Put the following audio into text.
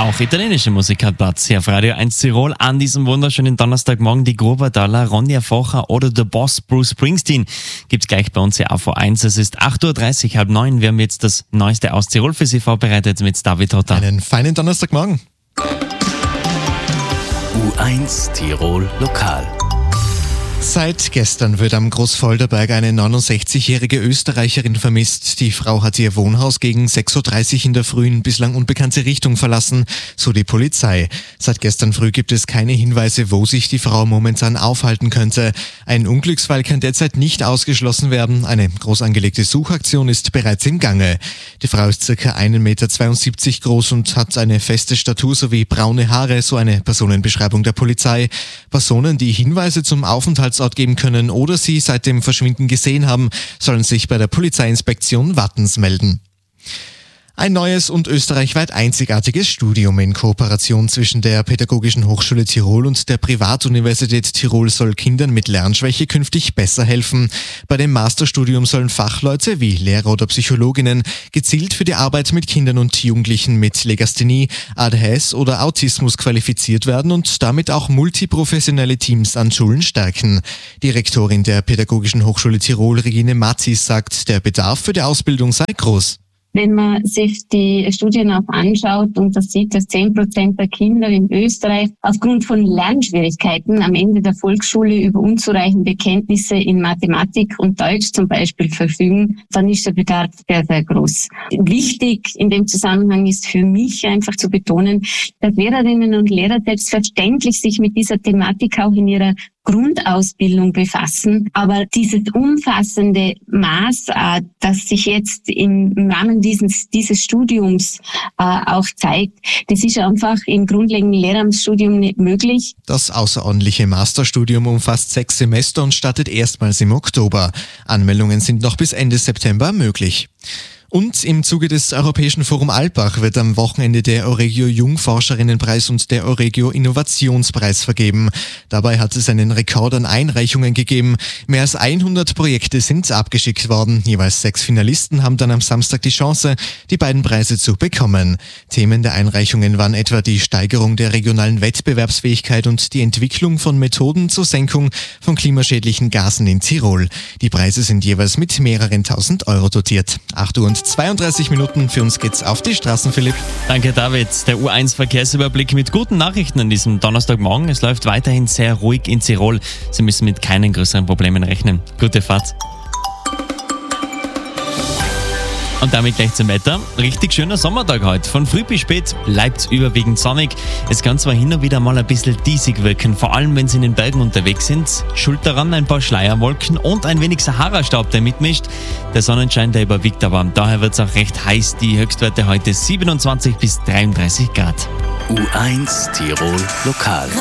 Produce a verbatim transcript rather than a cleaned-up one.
Auch italienische Musik hat Platz hier auf Radio eins Tirol an diesem wunderschönen Donnerstagmorgen. Die Groberdaler, Ronja Focher oder The Boss Bruce Springsteen gibt's gleich bei uns hier auf A eins. Es ist acht Uhr dreißig, halb neun. Wir haben jetzt das Neueste aus Tirol für Sie vorbereitet mit David Hotter. Einen feinen Donnerstagmorgen. U eins Tirol Lokal. Seit gestern wird am Großfolderberg eine neunundsechzigjährige Österreicherin vermisst. Die Frau hat ihr Wohnhaus gegen sechs Uhr dreißig in der Früh in bislang unbekannte Richtung verlassen, so die Polizei. Seit gestern Früh gibt es keine Hinweise, wo sich die Frau momentan aufhalten könnte. Ein Unglücksfall kann derzeit nicht ausgeschlossen werden. Eine groß angelegte Suchaktion ist bereits im Gange. Die Frau ist circa einen Meter zweiundsiebzig groß und hat eine feste Statur sowie braune Haare, so eine Personenbeschreibung der Polizei. Personen, die Hinweise zum Aufenthalt geben können oder sie seit dem Verschwinden gesehen haben, sollen sich bei der Polizeiinspektion Wattens melden. Ein neues und österreichweit einzigartiges Studium in Kooperation zwischen der Pädagogischen Hochschule Tirol und der Privatuniversität Tirol soll Kindern mit Lernschwäche künftig besser helfen. Bei dem Masterstudium sollen Fachleute wie Lehrer oder Psychologinnen gezielt für die Arbeit mit Kindern und Jugendlichen mit Legasthenie, A D H S oder Autismus qualifiziert werden und damit auch multiprofessionelle Teams an Schulen stärken. Die Rektorin der Pädagogischen Hochschule Tirol, Regine Matzis, sagt, der Bedarf für die Ausbildung sei groß. Wenn man sich die Studien auch anschaut und das sieht, dass zehn Prozent der Kinder in Österreich aufgrund von Lernschwierigkeiten am Ende der Volksschule über unzureichende Kenntnisse in Mathematik und Deutsch zum Beispiel verfügen, dann ist der Bedarf sehr, sehr groß. Wichtig in dem Zusammenhang ist für mich einfach zu betonen, dass Lehrerinnen und Lehrer selbstverständlich sich mit dieser Thematik auch in ihrer Grundausbildung befassen. Aber dieses umfassende Maß, äh, das sich jetzt im Rahmen dieses, dieses Studiums äh, auch zeigt, das ist einfach im grundlegenden Lehramtsstudium nicht möglich. Das außerordentliche Masterstudium umfasst sechs Semester und startet erstmals im Oktober. Anmeldungen sind noch bis Ende September möglich. Und im Zuge des Europäischen Forum Alpbach wird am Wochenende der Euregio Jungforscherinnenpreis und der Euregio Innovationspreis vergeben. Dabei hat es einen Rekord an Einreichungen gegeben. Mehr als hundert Projekte sind abgeschickt worden. Jeweils sechs Finalisten haben dann am Samstag die Chance, die beiden Preise zu bekommen. Themen der Einreichungen waren etwa die Steigerung der regionalen Wettbewerbsfähigkeit und die Entwicklung von Methoden zur Senkung von klimaschädlichen Gasen in Tirol. Die Preise sind jeweils mit mehreren tausend Euro dotiert. acht Uhr und zweiunddreißig Minuten. Für uns geht's auf die Straßen, Philipp. Danke, David. Der U eins Verkehrsüberblick mit guten Nachrichten an diesem Donnerstagmorgen. Es läuft weiterhin sehr ruhig in Tirol. Sie müssen mit keinen größeren Problemen rechnen. Gute Fahrt. Und damit gleich zum Wetter. Richtig schöner Sommertag heute. Von früh bis spät bleibt's überwiegend sonnig. Es kann zwar hin und wieder mal ein bisschen diesig wirken, vor allem wenn Sie in den Bergen unterwegs sind. Schuld daran ein paar Schleierwolken und ein wenig Sahara-Staub, der mitmischt. Der Sonnenschein, der überwiegt aber. Daher wird's auch recht heiß. Die Höchstwerte heute siebenundzwanzig bis dreiunddreißig Grad. U eins Tirol Lokal.